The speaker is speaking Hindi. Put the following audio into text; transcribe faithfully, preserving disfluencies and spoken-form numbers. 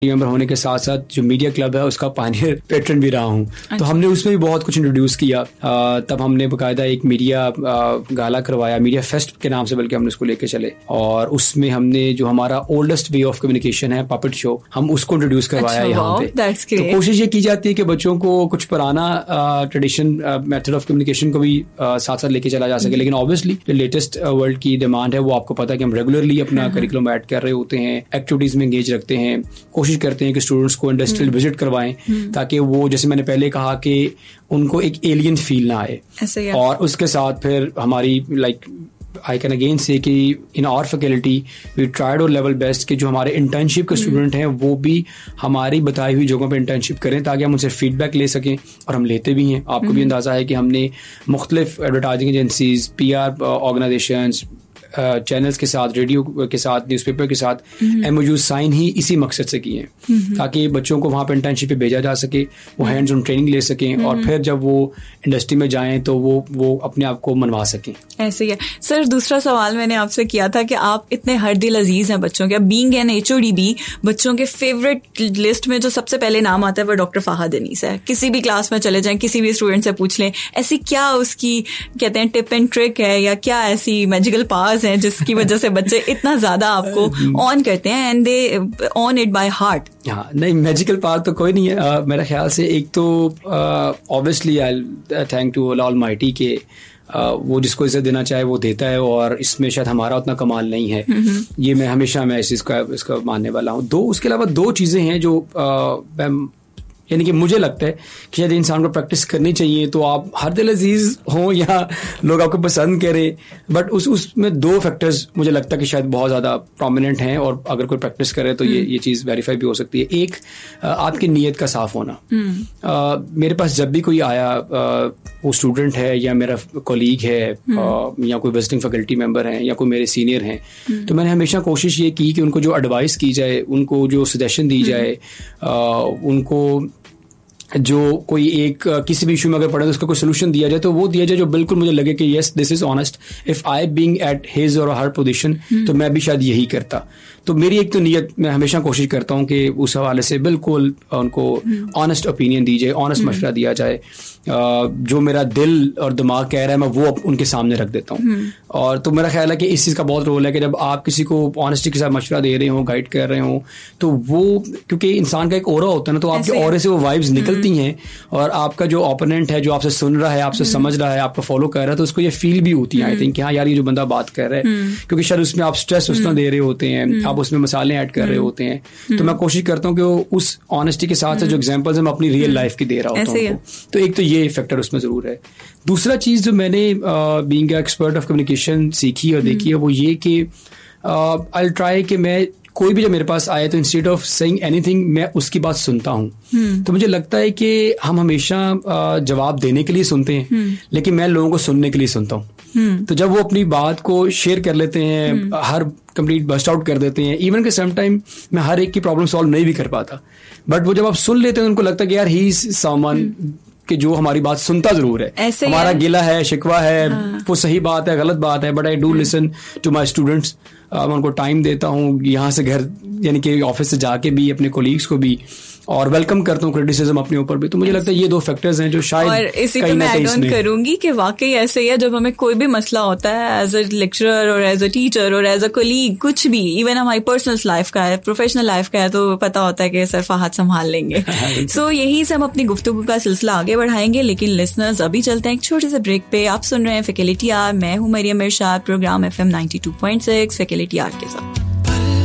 मेंबर होने के साथ साथ जो मीडिया क्लब है उसका पायनियर पेट्रन भी रहा हूँ। अच्छा। तो हमने उसमें भी बहुत कुछ इंट्रोड्यूस किया। आ, तब हमने बाकायदा एक मीडिया गाला करवाया, मीडिया फेस्ट के नाम से, बल्कि हमने उसको लेके चले, और उसमें हमने जो हमारा ओल्डेस्ट वे ऑफ कम्युनिकेशन है, पपेट शो, हम उसको इंट्रोड्यूस करवाया। अच्छा, यहाँ पे तो कोशिश ये की जाती है कि बच्चों को कुछ पुराना ट्रेडिशन मेथड ऑफ कम्युनिकेशन को भी आ, साथ साथ लेके चला जा सके, लेकिन ऑब्वियसली जो लेटेस्ट वर्ल्ड की डिमांड है वो आपको पता है कि हम रेगुलरली अपना करिकुलम ऐड कर रहे होते हैं, एक्टिविटीज में एंगेज रखते हैं, कोशिश करते हैं कि स्टूडेंट्स को इंडस्ट्रियल विजिट करवाएं, ताकि वो, जैसे मैंने पहले कहा, कि उनको एक एलियन फील ना आए। और उसके साथ फिर हमारी लाइक आई कैन अगेन से कि in our faculty we tried और लेवल बेस्ट कि जो हमारे इंटर्नशिप के स्टूडेंट हैं वो भी हमारी बताई हुई जगहों पे इंटर्नशिप करें, ताकि हम उनसे फीडबैक ले सकें, और हम लेते भी हैं। आपको भी अंदाजा है कि हमने मुख्तलिफ advertising agencies, P R organisations, channels के साथ, रेडियो के साथ, न्यूज़पेपर के साथ एमओयू साइन ही इसी मकसद से किए हैं, ताकि बच्चों को वहाँ पे इंटर्नशिप पे भेजा जा सके, वो हैंड्स ऑन ट्रेनिंग ले सकें, और फिर जब वो इंडस्ट्री में जाएं तो वो वो अपने आप को मनवा सकें। ऐसे ही है सर। दूसरा सवाल मैंने आपसे किया था कि आप इतने हर दिल अजीज हैं बच्चों के, बीइंग एन एचओडी भी बच्चों के फेवरेट लिस्ट में जो सबसे पहले नाम आता है वो डॉक्टर फाहद अनीस है। किसी भी क्लास में चले जाएं, किसी भी स्टूडेंट से पूछ लें, ऐसी क्या उसकी कहते हैं टिप एंड ट्रिक है, या क्या ऐसी मैजिकल पावर्स हैं जिसकी वजह से बच्चे इतना ज्यादा आपको ऑन करते हैं and they on it by heart? हाँ, नहीं, मैजिकल पावर तो कोई नहीं है। uh, मेरा ख्याल से एक तो obviously I thank to almighty के Uh, वो जिसको इज्जत देना चाहे वो देता है, और इसमें शायद हमारा उतना कमाल नहीं है। ये मैं हमेशा मैं इस इसका इसका मानने वाला हूँ। दो उसके अलावा दो चीज़ें हैं जो uh, यानी कि मुझे लगता है कि यदि इंसान को प्रैक्टिस करनी चाहिए, तो आप हर दिल अजीज हों या लोग आपको पसंद करें, बट उस उसमें दो फैक्टर्स मुझे लगता है कि शायद बहुत ज़्यादा प्रोमिनेंट हैं, और अगर कोई प्रैक्टिस करे तो ये ये चीज़ वेरीफाई भी हो सकती है। एक, आपकी नीयत का साफ होना। आ, मेरे पास जब भी कोई आया, आ, वो स्टूडेंट है या मेरा कोलीग है, आ, या कोई विजिटिंग फैकल्टी मेंबर हैं या कोई मेरे सीनियर हैं, तो मैंने हमेशा कोशिश ये की कि उनको जो एडवाइस की जाए, उनको जो सजेशन दी जाए, आ, उनको जो कोई एक किसी भी इशू में अगर पड़े तो उसका कोई सोल्यूशन दिया जाए, तो वो दिया जाए जो बिल्कुल मुझे लगे कि yes this is honest, if I being at his और हर पोजीशन तो मैं भी शायद यही करता। तो मेरी एक तो नियत, मैं हमेशा कोशिश करता हूँ कि उस हवाले से बिल्कुल उनको ऑनेस्ट ओपिनियन दी जाए, ऑनेस्ट मशवरा दिया जाए, जो मेरा दिल और दिमाग कह रहा है मैं वो उनके सामने रख देता हूँ। और तो मेरा ख्याल है कि इस चीज़ का बहुत रोल है कि जब आप किसी को ऑनेस्टी के साथ मशवरा दे रहे हो, गाइड कर रहे हो, तो वो, क्योंकि इंसान का एक ऑरा होता है ना, तो आपके ऑरे से वो वाइब्स निकलती हैं, और आपका जो ओपोनेंट है, जो आपसे सुन रहा है, आपसे समझ रहा है, आपको फॉलो कर रहा है, तो उसको ये फील भी होती है आई थिंक कि हाँ यार ये जो बंदा बात कर रहा है, क्योंकि शायद उसमें आप स्ट्रेस उस तरह दे रहे होते हैं, आप उसमें मसाले ऐड कर रहे होते हैं, तो मैं कोशिश करता हूँ कि वो उस ऑनेस्टी के साथ जो एग्जांपल्स मैं अपनी रियल लाइफ की दे रहा होता हूँ, तो एक तो ये फैक्टर उसमें जरूर है। दूसरा चीज जो मैंने बीइंग एक्सपर्ट ऑफ कम्युनिकेशन सीखी और देखी है वो ये कि आई विल ट्राई कि मैं कोई भी जब मेरे पास आए तो इंस्टेड ऑफ सेइंग एनीथिंग मैं उसकी बात सुनता हूँ। hmm. तो मुझे लगता है कि हम हमेशा जवाब देने के लिए सुनते हैं, hmm. लेकिन मैं लोगों को सुनने के लिए सुनता हूँ। hmm. तो जब वो अपनी बात को शेयर कर लेते हैं, hmm. हर कंप्लीट बस्ट आउट कर देते हैं, इवन के सम टाइम मैं हर एक की प्रॉब्लम सॉल्व नहीं भी कर पाता, बट वो जब आप सुन लेते हैं उनको लगता है कि यार ही इज समवन कि जो हमारी बात सुनता जरूर है, हमारा गिला है, शिकवा है, हाँ. वो सही बात है, गलत बात है, but I do listen to my students. मैं उनको टाइम देता हूँ, यहाँ से घर यानी कि ऑफिस से जाके भी अपने कोलीग्स को भी, और वेलकम करता हूँ क्रिटिसिज्म अपने ऊपर भी। तो मुझे लगता है ये दो फैक्टर्स हैं जो शायद, और इसी पे मैं ऐड ऑन करूंगी कि वाकई ऐसे ही है, जब हमें कोई भी मसला होता है एज अ लेक्चरर और एज अ टीचर और एज अ कोलीग, कुछ भी, इवन हमारी पर्सनल लाइफ का है, प्रोफेशनल लाइफ का है, तो पता होता है कि सर फहद संभाल लेंगे। सो so, यही से हम अपनी गुफ्तगू का सिलसिला आगे बढ़ाएंगे, लेकिन लिसनर्स अभी चलते हैं एक छोटे से ब्रेक पे। आप सुन रहे हैं फैकल्टी आर, मैं हूँ मरियम इरशाद, programme F M ninety two point six faculty are के साथ।